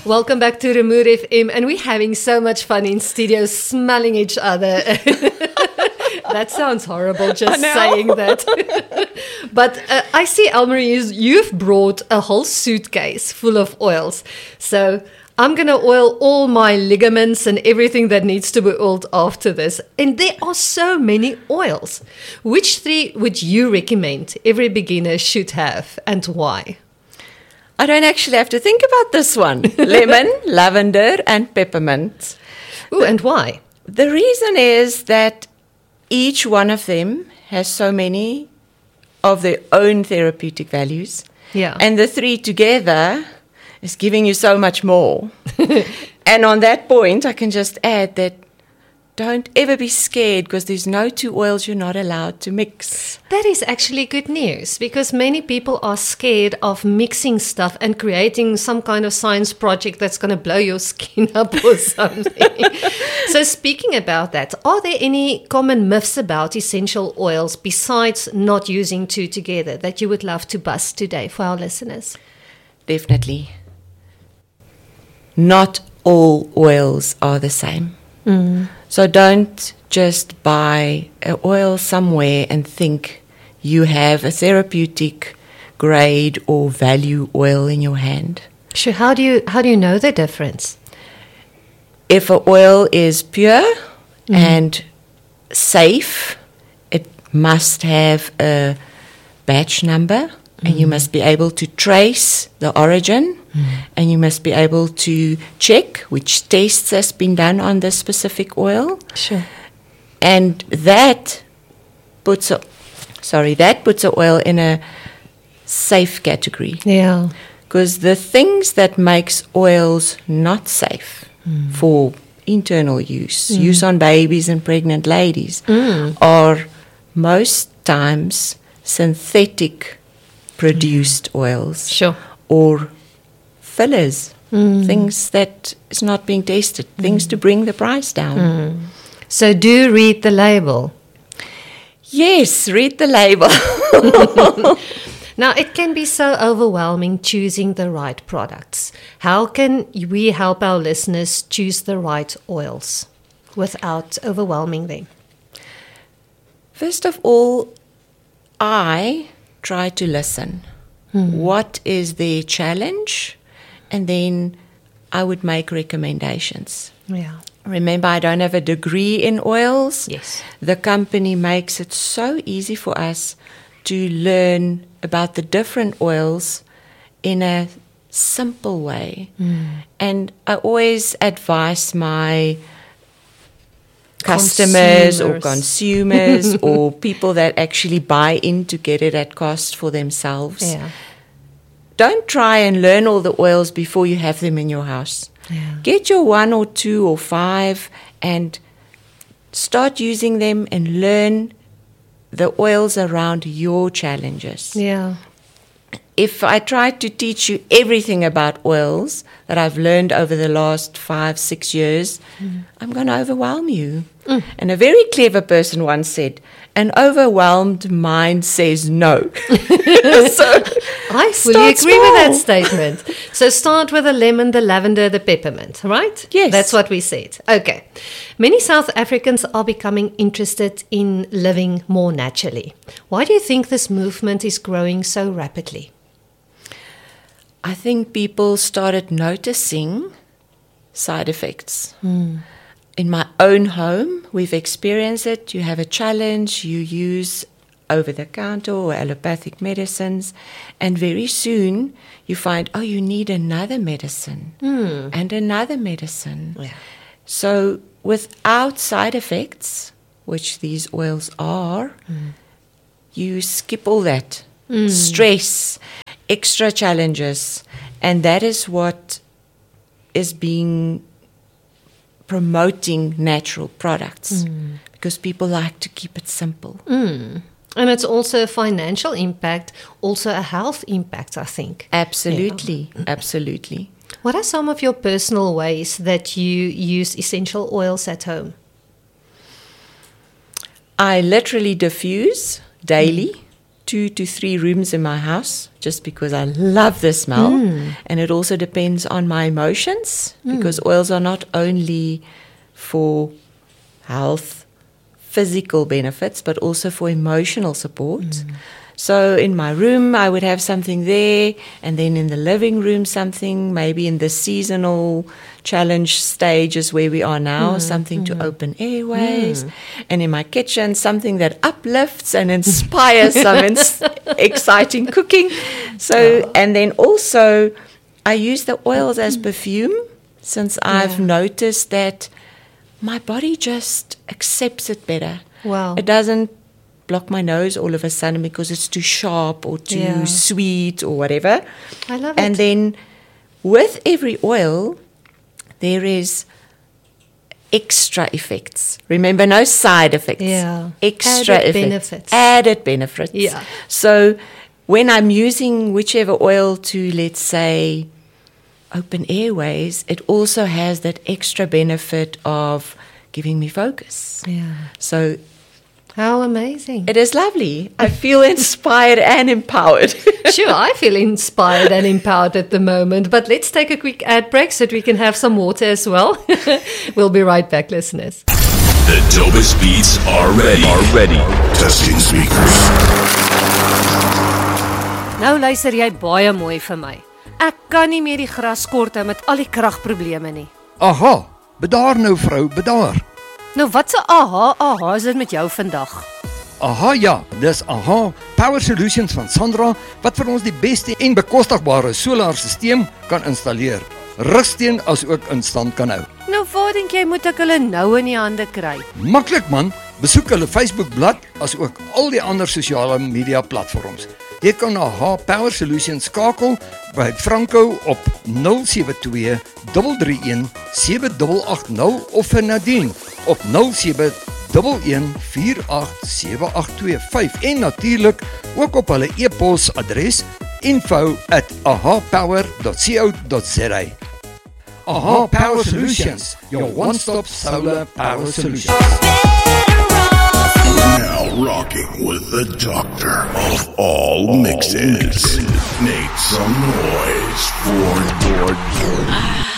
Welcome back to Rumoer FM, and we're having so much fun in studio, smelling each other. That sounds horrible, just saying that. But I see, Elmarie, you've brought a whole suitcase full of oils. So I'm going to oil all my ligaments and everything that needs to be oiled after this. And there are so many oils. Which 3 would you recommend every beginner should have, and why? I don't actually have to think about this one. Lemon, lavender, and peppermint. Ooh, and why? The reason is that each one of them has so many of their own therapeutic values. Yeah. And the 3 together is giving you so much more. And on that point, I can just add that don't ever be scared, because there's no 2 oils you're not allowed to mix. That is actually good news, because many people are scared of mixing stuff and creating some kind of science project that's going to blow your skin up or something. So speaking about that, are there any common myths about essential oils besides not using 2 together that you would love to bust today for our listeners? Definitely. Not all oils are the same. So don't just buy an oil somewhere and think you have a therapeutic grade or value oil in your hand. Sure. How do you know the difference? If an oil is pure and safe, it must have a batch number, and you must be able to trace the origin, and you must be able to check which tests has been done on this specific oil. Sure. And that puts a oil in a safe category. Yeah. Because the things that makes oils not safe for internal use on babies and pregnant ladies, are most times synthetic produced oils. Sure. Or fillers, things that is not being tested, things to bring the price down. So do read the label. Yes, read the label. Now, it can be so overwhelming choosing the right products. How can we help our listeners choose the right oils without overwhelming them? First of all, I try to listen. What is their challenge? And then I would make recommendations. Yeah. Remember, I don't have a degree in oils. Yes. The company makes it so easy for us to learn about the different oils in a simple way. And I always advise my customers or consumers or people that actually buy in to get it at cost for themselves. Yeah. Don't try and learn all the oils before you have them in your house. Yeah. Get your 1 or 2 or 5 and start using them and learn the oils around your challenges. Yeah. If I try to teach you everything about oils that I've learned over the last 5-6 years, I'm going to overwhelm you. And a very clever person once said, an overwhelmed mind says no. So I fully agree with that statement. So start with the lemon, the lavender, the peppermint, right? Yes. That's what we said. Okay. Many South Africans are becoming interested in living more naturally. Why do you think this movement is growing so rapidly? I think people started noticing side effects. In my own home, we've experienced it. You have a challenge, you use over-the-counter or allopathic medicines, and very soon you find, you need another medicine and another medicine. Yeah. So without side effects, which these oils are, you skip all that. Stress, extra challenges, and that is what is being promoting natural products, because people like to keep it simple. And it's also a financial impact, also a health impact, I think. Absolutely, absolutely. What are some of your personal ways that you use essential oils at home? I literally diffuse daily 2 to 3 rooms in my house just because I love the smell. And it also depends on my emotions because oils are not only for health, physical benefits, but also for emotional support. So in my room, I would have something there, and then in the living room, something, maybe in the seasonal challenge stages where we are now, something to open airways. And in my kitchen, something that uplifts and inspires some exciting cooking. So, and then also, I use the oils as perfume, since I've noticed that my body just accepts it better. Wow. It doesn't block my nose all of a sudden because it's too sharp or too sweet or whatever. I love And it. then with every oil, there is extra effects. Remember, no side effects. Yeah. Extra Added effects. benefits. Added benefits. Yeah. So when I'm using whichever oil to, let's say, open airways, it also has that extra benefit of giving me focus. Yeah. So How amazing. it is lovely. I feel inspired and empowered. Sure, I feel inspired and empowered at the moment. But let's take a quick ad break so that we can have some water as well. We'll be right back, listeners. The dopest beats are ready. Testing speakers. Nou luister jy baie mooi vir my. Ek kan nie meer die gras kort hou met al die kragprobleme nie. Aha, bedaar nou vrou, bedaar. Nou wat se aha is dit met jou vandag? Aha ja, dis Aha Power Solutions van Sandra wat vir ons die beste en bekostigbare solarstelsel kan installeer. Rugsteen as ook in stand kan hou. Nou waar dink jy moet ek hulle nou in die hande kry? Maklik man, besoek hulle Facebookblad as ook al die ander sosiale media platforms. Jy kan Aha Power Solutions skakel by Franco op 072 331 7880 of vir Nadine op 0711 487825 en natuurlik ook op hulle e-posadres info@ahapower.co.za. Aha Power Solutions, your one-stop solar power solution. Now rocking with the doctor of all mixes. Make some noise for